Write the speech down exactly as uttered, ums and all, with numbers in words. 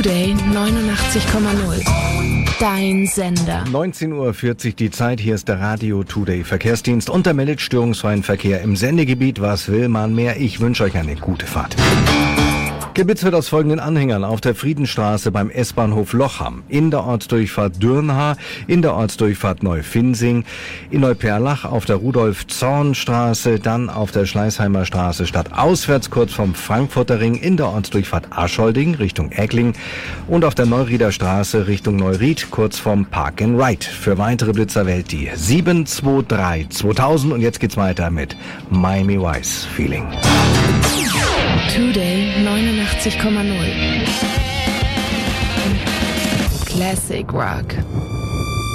Today neunundachtzig Komma null. Dein Sender. neunzehn Uhr vierzig die Zeit, hier ist der Radio Today Verkehrsdienst und der meldet störungsfreien Verkehr im Sendegebiet. Was will man mehr? Ich wünsche euch eine gute Fahrt. Geblitzt wird aus folgenden Anhängern auf der Friedenstraße beim S-Bahnhof Lochham, in der Ortsdurchfahrt Dürnhaar, in der Ortsdurchfahrt Neufinsing, in Neuperlach auf der Rudolf-Zorn-Straße, dann auf der Schleißheimer Straße stadtauswärts kurz vom Frankfurter Ring, in der Ortsdurchfahrt Aschholding Richtung Eckling und auf der Neurieder Straße Richtung Neuried kurz vom Park and Ride. Für weitere Blitzer wählt die sieben zwei drei zweitausend und jetzt geht's weiter mit Miami Vice Feeling. Today neunundachtzig Komma null. Classic Rock.